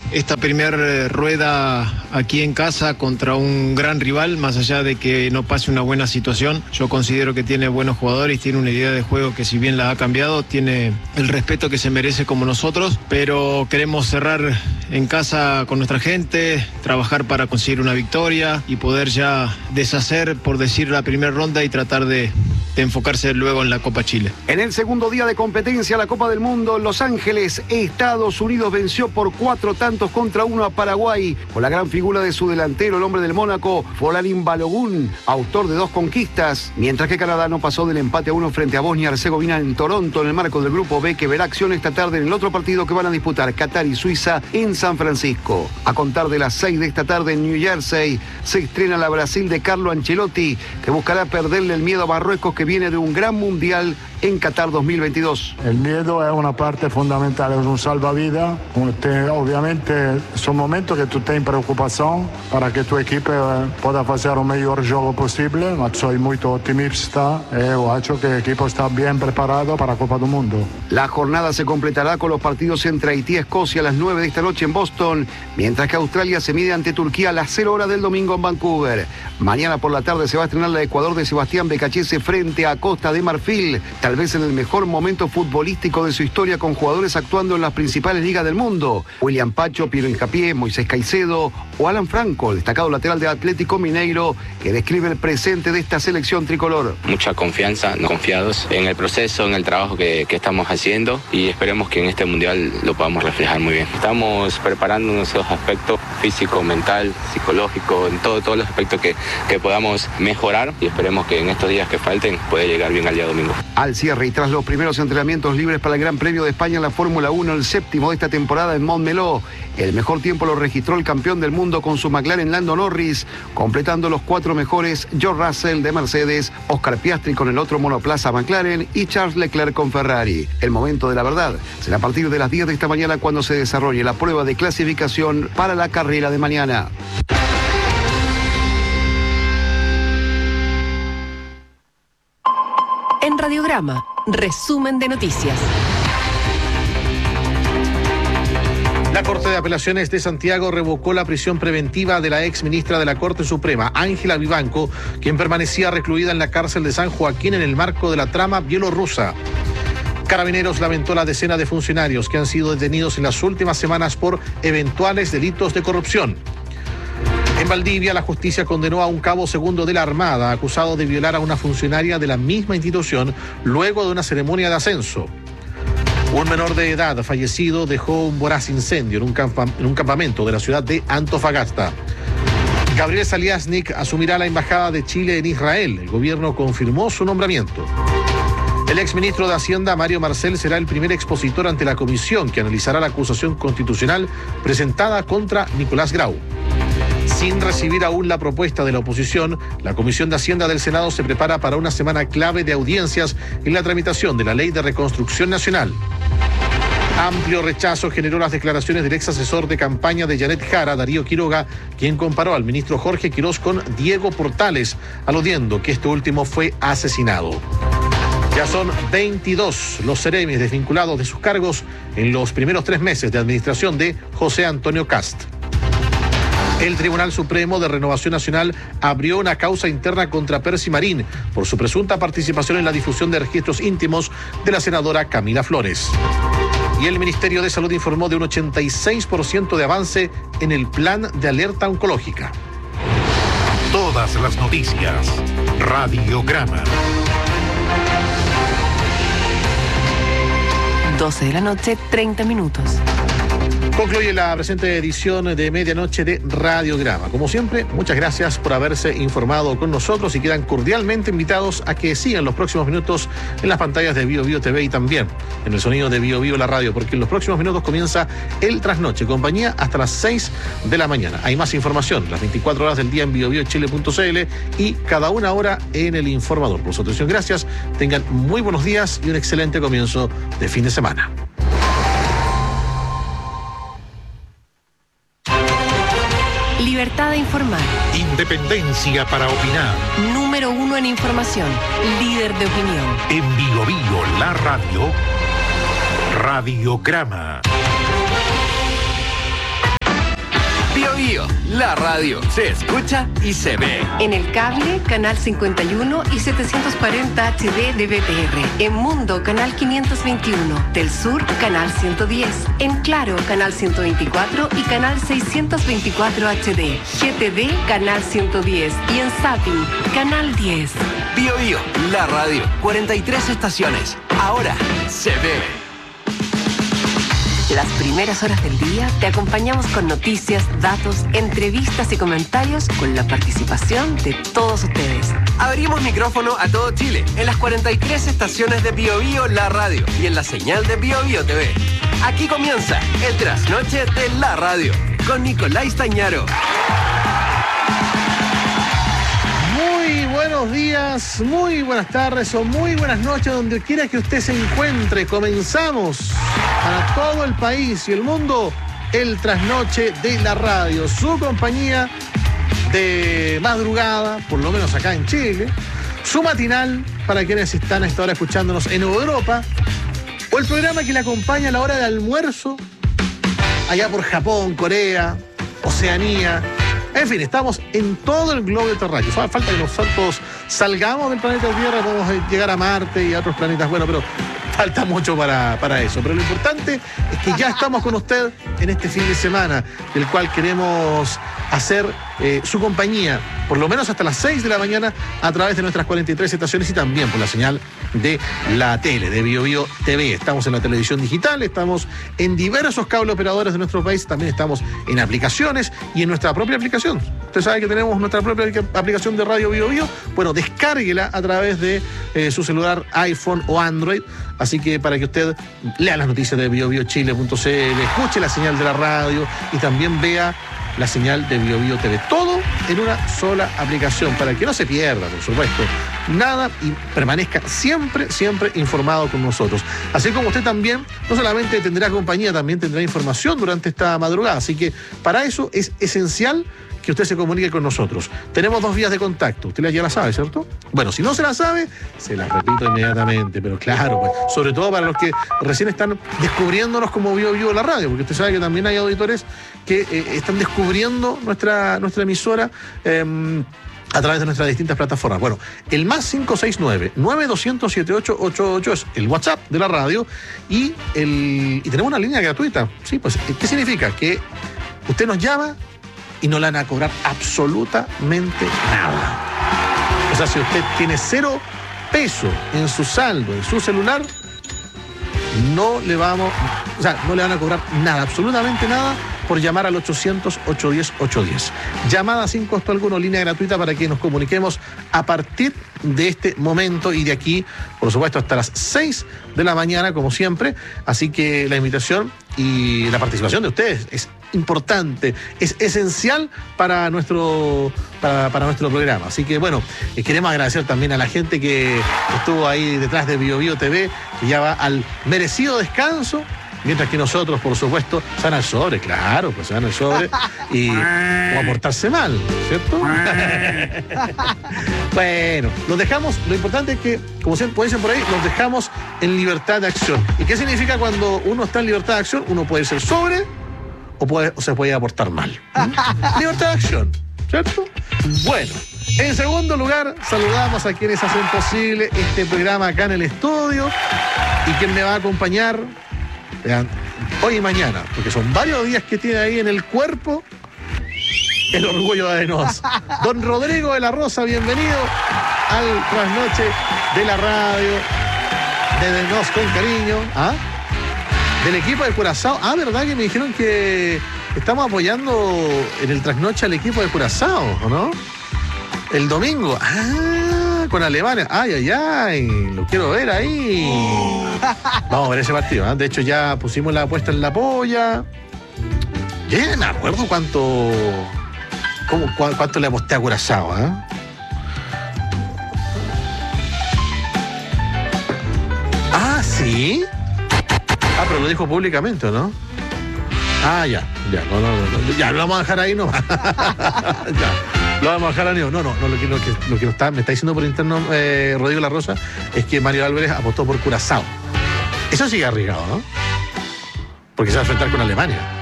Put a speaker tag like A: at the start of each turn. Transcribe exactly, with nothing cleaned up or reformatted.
A: esta primera rueda aquí en casa contra un gran rival, más allá de que no pase una buena situación. Yo considero que tiene buenos jugadores, tiene una idea de juego que, si bien la ha cambiado, tiene el respeto que se merece como nosotros, pero queremos cerrar en casa con nuestra gente, trabajar para conseguir una victoria y poder ya deshacer, por decir, la primera ronda y tratar de, de enfocarse luego en la Copa Chile.
B: En el segundo día de competencia, la Copa del Mundo en Los Ángeles, Estados Unidos venció por cuatro tantos contra uno a Paraguay, con la gran figura de su delantero, el hombre del Mónaco, Folarin Balogun, autor de dos conquistas, mientras que Canadá no pasó del empate a uno frente a Bosnia-Herzegovina en Toronto, en el marco del Grupo B, que verá acción esta tarde en el otro partido que van a disputar Qatar y Suiza en San Francisco. A contar de las seis de esta tarde en New Jersey, se estrena la Brasil de Carlo Ancelotti, que buscará perderle el miedo a Marruecos, que viene de un gran mundial en Qatar dos mil veintidós.
C: El miedo es una parte fundamental, es un salvavidas. Obviamente son momentos que tú tienes preocupación para que tu equipo pueda hacer el mejor juego posible, ma soy muy optimista y he hecho que el equipo está bien preparado para la Copa del Mundo.
B: La jornada se completará con los partidos entre Haití y Escocia a las nueve de esta noche en Boston, mientras que Australia se mide ante Turquía a las cero horas del domingo en Vancouver. Mañana por la tarde se va a estrenar la Ecuador de Sebastián Becachese frente a Costa de Marfil, tal vez en el mejor momento futbolístico de su historia, con jugadores actuando en las principales ligas del mundo: William Pacho, Piero Hincapié, Moisés Caicedo o Alan Franco, el destacado lateral de Atlético Mineiro, que describe el presente de esta selección tricolor.
D: Mucha confianza, confiados en el proceso, en el trabajo que, que estamos haciendo, y esperemos que en este mundial lo podamos reflejar muy bien. Estamos preparando unos aspectos físico, mental, psicológico, en todo, todos los aspectos que, que podamos mejorar, y esperemos que en estos días que falten pueda llegar bien al día domingo.
B: Al cierre y tras los primeros entrenamientos libres para el Gran Premio de España en la Fórmula uno, el séptimo de esta temporada en Montmeló, el mejor tiempo lo registró el campeón del mundo con su McLaren Lando Norris, completando los cuatro mejores George Russell de Mercedes, Oscar Piastri con el otro monoplaza McLaren y Charles Leclerc con Ferrari. El momento de la verdad será a partir de las diez de esta mañana, cuando se desarrolle la prueba de clasificación para la carrera de mañana.
E: En Radiograma, resumen de noticias.
F: La Corte de Apelaciones de Santiago revocó la prisión preventiva de la ex ministra de la Corte Suprema, Ángela Vivanco, quien permanecía recluida en la cárcel de San Joaquín en el marco de la trama bielorrusa. Carabineros lamentó la decena de funcionarios que han sido detenidos en las últimas semanas por eventuales delitos de corrupción. En Valdivia, la justicia condenó a un cabo segundo de la Armada acusado de violar a una funcionaria de la misma institución luego de una ceremonia de ascenso. Un menor de edad fallecido dejó un voraz incendio en un, campa- en un campamento de la ciudad de Antofagasta. Gabriel Saliasnik asumirá la embajada de Chile en Israel. El gobierno confirmó su nombramiento. El exministro de Hacienda, Mario Marcel, será el primer expositor ante la comisión que analizará la acusación constitucional presentada contra Nicolás Grau. Sin recibir aún la propuesta de la oposición, la Comisión de Hacienda del Senado se prepara para una semana clave de audiencias en la tramitación de la Ley de Reconstrucción Nacional. Amplio rechazo generó las declaraciones del ex asesor de campaña de Janet Jara, Darío Quiroga, quien comparó al ministro Jorge Quirós con Diego Portales, aludiendo que este último fue asesinado. Ya son veintidós los seremis desvinculados de sus cargos en los primeros tres meses de administración de José Antonio Kast. El Tribunal Supremo de Renovación Nacional abrió una causa interna contra Percy Marín por su presunta participación en la difusión de registros íntimos de la senadora Camila Flores. Y el Ministerio de Salud informó de un ochenta y seis por ciento de avance en el plan de alerta oncológica.
G: Todas las noticias. Radiograma.
E: doce de la noche, treinta minutos.
F: Concluye la presente edición de Medianoche de Radiograma. Como siempre, muchas gracias por haberse informado con nosotros y quedan cordialmente invitados a que sigan los próximos minutos en las pantallas de Bio Bio T V y también en el sonido de Bio Bio la radio, porque en los próximos minutos comienza el Trasnoche, compañía hasta las seis de la mañana. Hay más información las veinticuatro horas del día en bio bio chile punto c l y cada una hora en El Informador. Por su atención, gracias. Tengan muy buenos días y un excelente comienzo de fin de semana.
E: Libertad de informar.
G: Independencia para opinar.
E: Número uno en información. Líder de opinión.
G: En Bio Bio la radio. Radiograma.
H: Bio Bio, la radio se escucha y se ve.
E: En el cable, canal cincuenta y uno y setecientos cuarenta H D de B T R. En Mundo, canal quinientos veintiuno. Del Sur, canal ciento diez. En Claro, canal ciento veinticuatro y canal seiscientos veinticuatro H D. G T D, canal ciento diez. Y en Sapin, canal diez.
H: Bio Bio, la radio, cuarenta y tres estaciones. Ahora se ve.
E: Las primeras horas del día te acompañamos con noticias, datos, entrevistas y comentarios con la participación de todos ustedes.
H: Abrimos micrófono a todo Chile en las cuarenta y tres estaciones de Bio Bio, la radio y en la señal de Bio Bio T V. Aquí comienza el trasnoche de la radio con Nicolás Tañaro.
F: Muy buenos días, muy buenas tardes o muy buenas noches, donde quiera que usted se encuentre. Comenzamos para todo el país y el mundo el trasnoche de la radio, su compañía de madrugada, por lo menos acá en Chile, su matinal para quienes están a esta hora escuchándonos en Europa, o el programa que le acompaña a la hora de almuerzo allá por Japón, Corea, Oceanía. En fin, estamos en todo el globo terráqueo. Falta que nosotros salgamos del planeta Tierra, podemos llegar a Marte y a otros planetas. Bueno, pero falta mucho para, para eso. Pero lo importante es que ya estamos con usted en este fin de semana, del cual queremos hacer eh, su compañía, por lo menos hasta las seis de la mañana, a través de nuestras cuarenta y tres estaciones y también por la señal de la tele, de Bio Bio T V. Estamos en la televisión digital, estamos en diversos cable operadores de nuestro país, también estamos en aplicaciones y en nuestra propia aplicación. Usted sabe que tenemos nuestra propia aplicación de Radio Bio Bio. Bueno, descárguela a través de eh, su celular, iPhone o Android. Así que para que usted lea las noticias de bio bio chile punto c l, escuche la señal de la radio y también vea la señal de Bio Bio T V. Todo en una sola aplicación, para que no se pierda, por supuesto, nada y permanezca siempre, siempre informado con nosotros. Así como usted también, no solamente tendrá compañía, también tendrá información durante esta madrugada. Así que para eso es esencial que usted se comunique con nosotros. Tenemos dos vías de contacto. Usted ya la sabe, ¿cierto? Bueno, si no se la sabe, se la repito inmediatamente. Pero claro, pues, sobre todo para los que recién están descubriéndonos como Bio Bio la radio, porque usted sabe que también hay auditores que eh, están descubriendo nuestra, nuestra emisora eh, a través de nuestras distintas plataformas. Bueno, el más cinco seis nueve, nueve dos cero cero, siete ocho ocho ocho es el WhatsApp de la radio y, el, y tenemos una línea gratuita. Sí, pues, ¿qué significa? Que usted nos llama y no le van a cobrar absolutamente nada. O sea, si usted tiene cero pesos en su saldo, en su celular, no le vamos, o sea, no le van a cobrar nada, absolutamente nada, por llamar al ochocientos, ochocientos diez, ochocientos diez. Llamada sin costo alguno, línea gratuita para que nos comuniquemos a partir de este momento y de aquí, por supuesto, hasta las seis de la mañana, como siempre. Así que la invitación y la participación de ustedes es importante, es esencial para nuestro, para, para nuestro programa. Así que, bueno, eh, queremos agradecer también a la gente que estuvo ahí detrás de Bio Bio T V, que ya va al merecido descanso, mientras que nosotros, por supuesto, se van al sobre, claro, pues se van al sobre y o a portarse mal, ¿cierto? Bueno, los dejamos, lo importante es que, como siempre dicen por ahí, los dejamos en libertad de acción. ¿Y qué significa cuando uno está en libertad de acción? Uno puede ser sobre o, puede, o se puede aportar mal. ¿Mm? Libertad de acción, ¿cierto? Bueno, en segundo lugar, saludamos a quienes hacen posible este programa acá en el estudio y quien me va a acompañar vean, hoy y mañana, porque son varios días que tiene ahí en el cuerpo el orgullo de Arenos. Don Rodrigo de la Rosa, bienvenido al trasnoche de la radio de Arenos con cariño. ¿Ah? Del equipo de Curazao. Ah, ¿verdad que me dijeron que estamos apoyando en el trasnoche al equipo de Curazao, ¿o no? El domingo. Ah, con Alemania. Ay, ay, ay. Lo quiero ver ahí. Vamos a ver ese partido, ¿eh? De hecho, ya pusimos la apuesta en la polla. Ya yeah, me acuerdo cuánto. Cómo, cu cuánto le aposté a Curazao, ¿eh? Ah, ¿sí? Ah, pero lo dijo públicamente, ¿no? Ah, ya, ya, no, no, no, ya, lo vamos a dejar ahí nomás. Ya, lo vamos a dejar ahí. No, no, no, lo que, lo que, lo que está, me está diciendo por interno eh, Rodrigo La Rosa es que Mario Álvarez apostó por Curazao. Eso sigue arriesgado, ¿no? Porque se va a enfrentar con Alemania.